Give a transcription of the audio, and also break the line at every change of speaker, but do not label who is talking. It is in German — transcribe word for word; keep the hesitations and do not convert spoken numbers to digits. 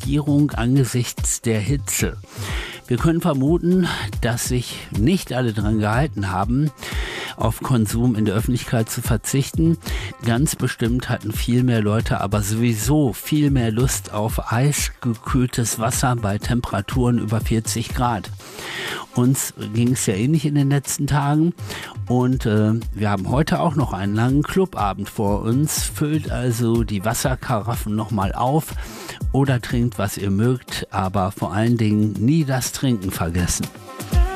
Regierung angesichts der Hitze. Wir können vermuten, dass sich nicht alle daran gehalten haben, auf Konsum in der Öffentlichkeit zu verzichten. Ganz bestimmt hatten viel mehr Leute aber sowieso viel mehr Lust auf eisgekühltes Wasser bei Temperaturen über vierzig Grad. Uns ging es ja ähnlich in den letzten Tagen und äh, wir haben heute auch noch einen langen Clubabend vor uns. Füllt also die Wasserkaraffen nochmal auf oder trinkt, was ihr mögt, aber vor allen Dingen nie das Trinken vergessen.